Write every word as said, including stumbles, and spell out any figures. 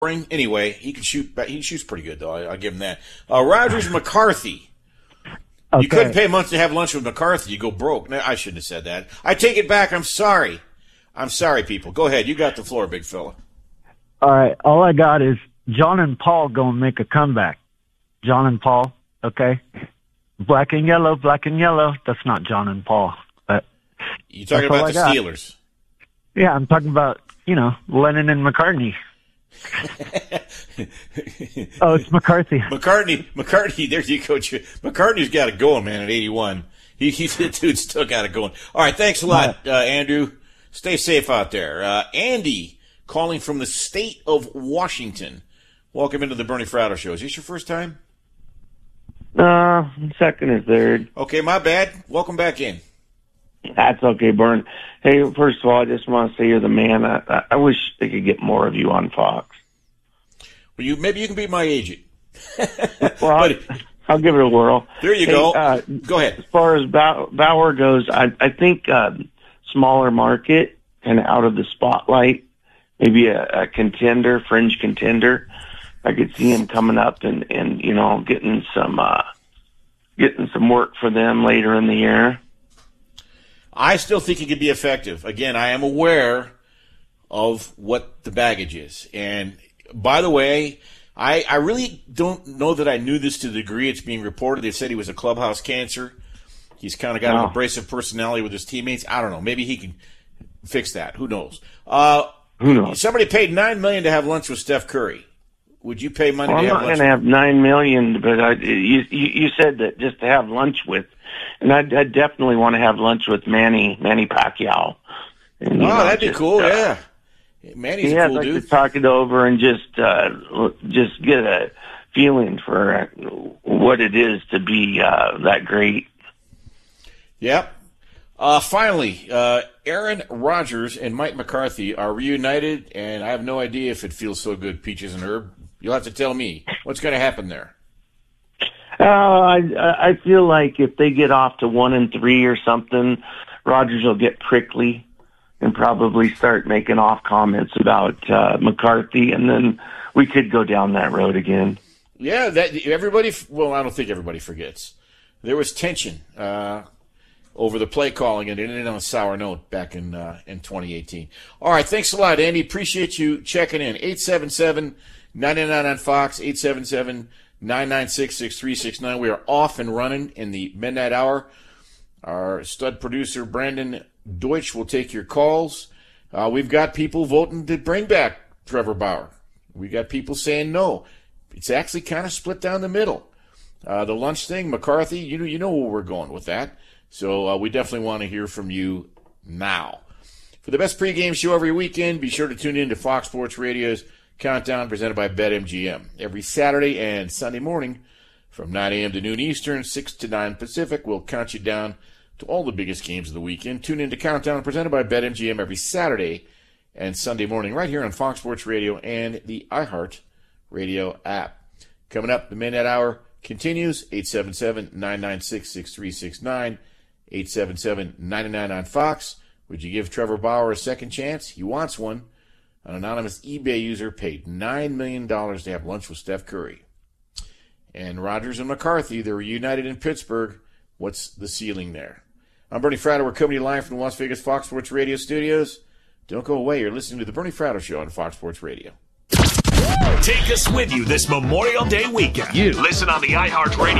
Anyway, he can shoot. He shoots pretty good, though. I, I'll give him that. Uh, Rogers McCarthy. Okay. You couldn't pay months to have lunch with McCarthy. You go broke. No, I shouldn't have said that. I take it back. I'm sorry. I'm sorry, people. Go ahead. You got the floor, big fella. All right. All I got is John and Paul going to make a comeback. John and Paul. Okay. Black and yellow. Black and yellow. That's not John and Paul. But you talking about the Steelers? Yeah, I'm talking about you know Lennon and McCartney. Oh, it's McCarthy. McCartney, McCartney. There you go. McCartney's got it going, man. At eighty-one, he, he the dude still got it going. All right, thanks a lot, uh, Andrew. Stay safe out there. Uh, Andy, calling from the state of Washington. Welcome into the Bernie Fratto Show. Is this your first time? Uh, second or third. Okay, my bad. Welcome back in. That's okay, Bern. Hey, first of all, I just want to say you're the man. I, I wish they could get more of you on Fox. Well, you maybe you can be my agent. Well, but, I'll give it a whirl. There you hey, go. Uh, go ahead. As far as Bauer goes, I, I think uh, smaller market and out of the spotlight, maybe a, a contender, fringe contender. I could see him coming up and, and you know getting some uh, getting some work for them later in the year. I still think he could be effective. Again, I am aware of what the baggage is. And by the way, I, I really don't know that I knew this to the degree it's being reported. They said he was a clubhouse cancer. He's kind of got wow. an abrasive personality with his teammates. I don't know. Maybe he can fix that. Who knows? Uh, Who knows? Somebody paid nine million dollars to have lunch with Steph Curry. Would you pay money well, to have lunch? lunch? I'm not going to have nine million dollars, but I, you, you, you said that just to have lunch with. And I'd, I'd definitely want to have lunch with Manny Manny Pacquiao. And, oh, know, that'd be just, cool, uh, yeah. Manny's yeah, a cool I'd like dude. to talk it over and just uh, just get a feeling for uh, what it is to be uh, that great. Yep. Uh, finally, uh, Aaron Rodgers and Mike McCarthy are reunited, and I have no idea if it feels so good, Peaches and Herb. You'll have to tell me. What's going to happen there? Uh, I I feel like if they get off to one and three or something, Rodgers will get prickly and probably start making off comments about uh, McCarthy, and then we could go down that road again. Yeah, that everybody. Well, I don't think everybody forgets. There was tension uh, over the play calling, and it ended on a sour note back in uh, in twenty eighteen. All right, thanks a lot, Andy. Appreciate you checking in. eight seven seven, nine nine nine on Fox. eight seven seven, nine nine six, six three six nine. We are off and running in the midnight hour. Our stud producer, Brandon Deutsch, will take your calls. Uh, we've got people voting to bring back Trevor Bauer. We got people saying no. It's actually kind of split down the middle. Uh, the lunch thing, McCarthy, you know, you know where we're going with that. So uh, we definitely want to hear from you now. For the best pregame show every weekend, be sure to tune in to Fox Sports Radio's Countdown presented by BetMGM. Every Saturday and Sunday morning from nine a.m. to noon Eastern, six to nine Pacific, we'll count you down to all the biggest games of the weekend. Tune in to Countdown presented by BetMGM every Saturday and Sunday morning right here on Fox Sports Radio and the iHeart Radio app. Coming up, the Midnight Hour continues. eight seven seven, nine nine six, six three six nine. eight seven seven, nine nine on Fox. Would you give Trevor Bauer a second chance? He wants one. An anonymous eBay user paid nine million dollars to have lunch with Steph Curry. And Rodgers and McCarthy, they're reunited in Pittsburgh. What's the ceiling there? I'm Bernie Fratto. We're coming to you live from the Las Vegas Fox Sports Radio studios. Don't go away. You're listening to the Bernie Fratto Show on Fox Sports Radio. Take us with you this Memorial Day weekend. You listen on the iHeartRadio